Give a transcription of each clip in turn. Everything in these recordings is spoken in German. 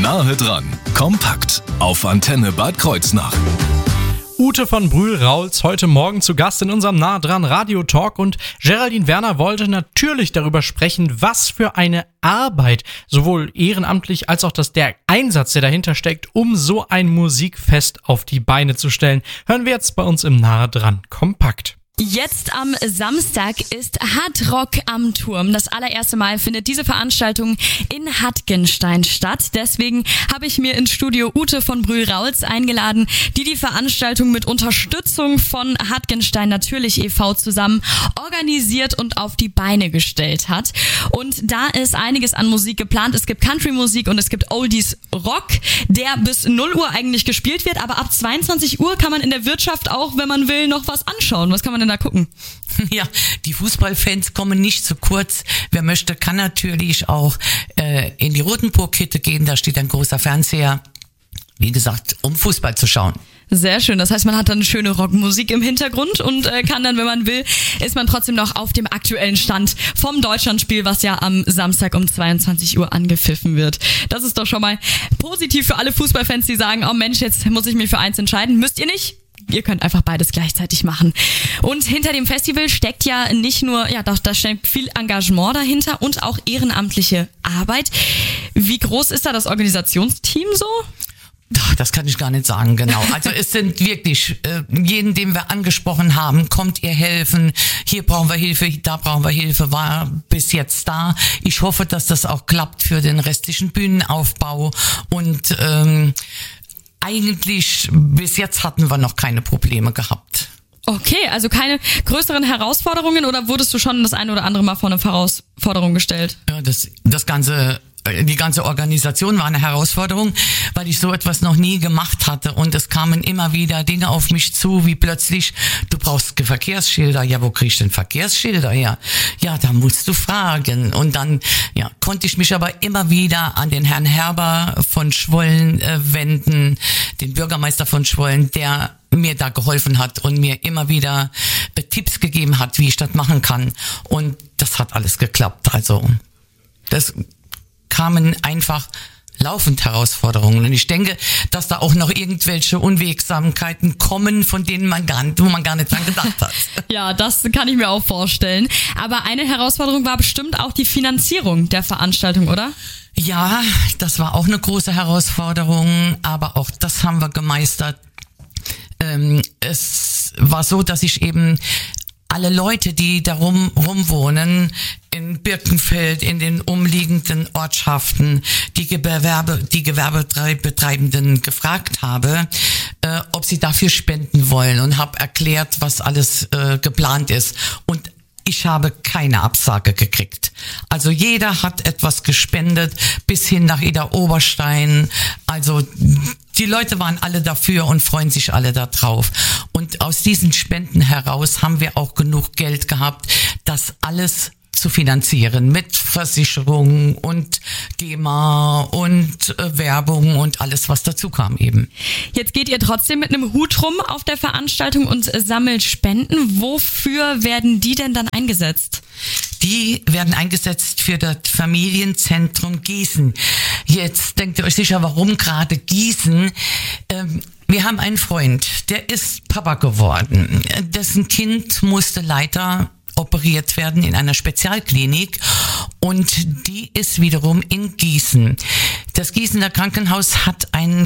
Nahe dran, kompakt auf Antenne Bad Kreuznach. Ute von Brühl-Rauls heute Morgen zu Gast in unserem Nah dran Radio Talk und Geraldine Werner wollte natürlich darüber sprechen, was für eine Arbeit, sowohl ehrenamtlich als auch der Einsatz, der dahinter steckt, um so ein Musikfest auf die Beine zu stellen. Hören wir jetzt bei uns im Nah dran kompakt. Jetzt am Samstag ist Hard Rock am Turm. Das allererste Mal findet diese Veranstaltung in Hattgenstein statt. Deswegen habe ich mir ins Studio Ute von Brühl-Rauls eingeladen, die Veranstaltung mit Unterstützung von Hattgenstein natürlich e.V. zusammen organisiert und auf die Beine gestellt hat. Und da ist einiges an Musik geplant. Es gibt Country-Musik und es gibt Oldies Rock, der bis 0 Uhr eigentlich gespielt wird. Aber ab 22 Uhr kann man in der Wirtschaft auch, wenn man will, noch was anschauen. Was kann man denn da gucken? Ja, die Fußballfans kommen nicht zu kurz. Wer möchte, kann natürlich auch in die Rotenburg-Hütte gehen. Da steht ein großer Fernseher, wie gesagt, um Fußball zu schauen. Sehr schön. Das heißt, man hat dann schöne Rockmusik im Hintergrund und kann dann, wenn man will, ist man trotzdem noch auf dem aktuellen Stand vom Deutschlandspiel, was ja am Samstag um 22 Uhr angepfiffen wird. Das ist doch schon mal positiv für alle Fußballfans, die sagen, oh Mensch, jetzt muss ich mich für eins entscheiden. Müsst ihr nicht? Ihr könnt einfach beides gleichzeitig machen. Und hinter dem Festival steckt ja nicht nur, da steckt viel Engagement dahinter und auch ehrenamtliche Arbeit. Wie groß ist da das Organisationsteam so? Das kann ich gar nicht sagen, genau. Also es sind wirklich, jeden, den wir angesprochen haben, kommt ihr helfen, hier brauchen wir Hilfe, da brauchen wir Hilfe, war bis jetzt da. Ich hoffe, dass das auch klappt für den restlichen Bühnenaufbau und eigentlich bis jetzt hatten wir noch keine Probleme gehabt. Okay, also keine größeren Herausforderungen oder wurdest du schon das eine oder andere Mal vor eine Herausforderung gestellt? Ja, die ganze Organisation war eine Herausforderung, weil ich so etwas noch nie gemacht hatte und es kamen immer wieder Dinge auf mich zu, wie plötzlich, du brauchst Verkehrsschilder, ja, wo krieg ich denn Verkehrsschilder her? Ja, da musst du fragen und dann, konnte ich mich aber immer wieder an den Herrn Herber von Schwollen wenden, den Bürgermeister von Schwollen, der mir da geholfen hat und mir immer wieder Tipps gegeben hat, wie ich das machen kann und das hat alles geklappt, also das kamen einfach laufend Herausforderungen. Und ich denke, dass da auch noch irgendwelche Unwegsamkeiten kommen, von denen wo man gar nicht dran gedacht hat. Ja, das kann ich mir auch vorstellen. Aber eine Herausforderung war bestimmt auch die Finanzierung der Veranstaltung, oder? Ja, das war auch eine große Herausforderung, aber auch das haben wir gemeistert. Es war so, dass ich eben alle Leute, die da rumwohnen, in Birkenfeld, in den umliegenden Ortschaften, die Gewerbetreibenden gefragt habe, ob sie dafür spenden wollen und habe erklärt, was alles geplant ist. Und ich habe keine Absage gekriegt. Also jeder hat etwas gespendet, bis hin nach Ida Oberstein. Also die Leute waren alle dafür und freuen sich alle da drauf. Und aus diesen Spenden heraus haben wir auch genug Geld gehabt, das alles zu finanzieren mit Versicherung und GEMA und Werbung und alles, was dazu kam eben. Jetzt geht ihr trotzdem mit einem Hut rum auf der Veranstaltung und sammelt Spenden. Wofür werden die denn dann eingesetzt? Die werden eingesetzt für das Familienzentrum Gießen. Jetzt denkt ihr euch sicher, warum gerade Gießen? Wir haben einen Freund, der ist Papa geworden. Dessen Kind musste leider operiert werden in einer Spezialklinik und die ist wiederum in Gießen. Das Gießener Krankenhaus hat ein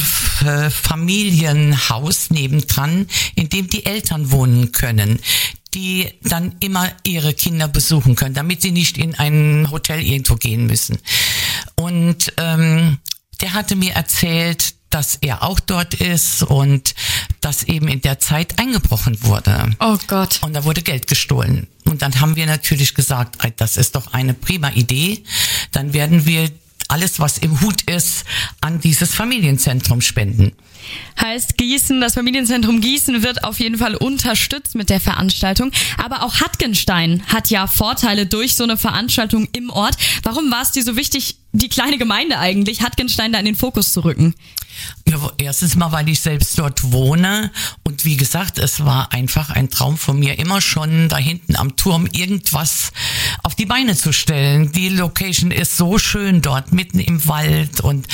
Familienhaus nebendran, in dem die Eltern wohnen können, die dann immer ihre Kinder besuchen können, damit sie nicht in ein Hotel irgendwo gehen müssen. Und der hatte mir erzählt, dass er auch dort ist und dass eben in der Zeit eingebrochen wurde. Oh Gott. Und da wurde Geld gestohlen. Und dann haben wir natürlich gesagt, das ist doch eine prima Idee. Dann werden wir alles, was im Hut ist, an dieses Familienzentrum spenden. Heißt Gießen, das Familienzentrum Gießen wird auf jeden Fall unterstützt mit der Veranstaltung. Aber auch Hattgenstein hat ja Vorteile durch so eine Veranstaltung im Ort. Warum war es dir so wichtig, die kleine Gemeinde eigentlich, Hattgenstein, da in den Fokus zu rücken? Ja, erstens mal, weil ich selbst dort wohne und wie gesagt, es war einfach ein Traum von mir, immer schon da hinten am Turm irgendwas auf die Beine zu stellen. Die Location ist so schön dort, mitten im Wald und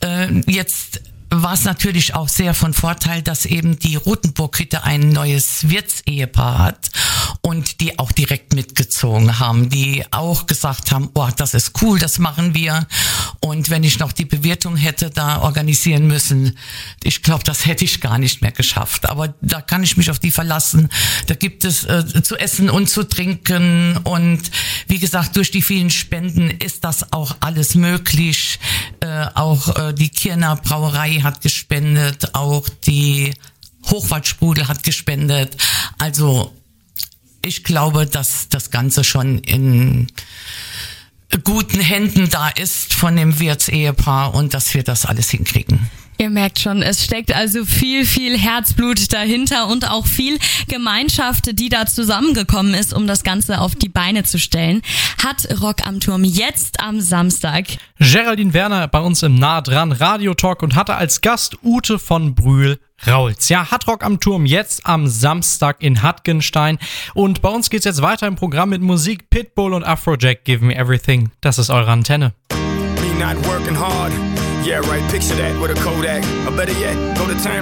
Jetzt war es natürlich auch sehr von Vorteil, dass eben die Rothenburg-Hütte ein neues Wirtsehepaar hat und die auch direkt mitgezogen haben, die auch gesagt haben, oh, das ist cool, das machen wir. Und wenn ich noch die Bewirtung hätte da organisieren müssen, ich glaube, das hätte ich gar nicht mehr geschafft. Aber da kann ich mich auf die verlassen. Da gibt es zu essen und zu trinken. Und wie gesagt, durch die vielen Spenden ist das auch alles möglich. Auch die Kirner Brauerei hat gespendet, auch die Hochwaldsprudel hat gespendet. Also ich glaube, dass das Ganze schon in guten Händen da ist von dem Wirtsehepaar und dass wir das alles hinkriegen. Ihr merkt schon, es steckt also viel, viel Herzblut dahinter und auch viel Gemeinschaft, die da zusammengekommen ist, um das Ganze auf die Beine zu stellen. Hat Rock am Turm jetzt am Samstag. Geraldine Werner bei uns im Nah dran Radio Talk und hatte als Gast Ute von Brühl-Raulz. Ja, hat Rock am Turm jetzt am Samstag in Hattgenstein. Und bei uns geht's jetzt weiter im Programm mit Musik. Pitbull und Afrojack, Give Me Everything. Das ist eure Antenne. Me not working hard. Yeah, right, picture that with a Kodak. Or better yet, go to time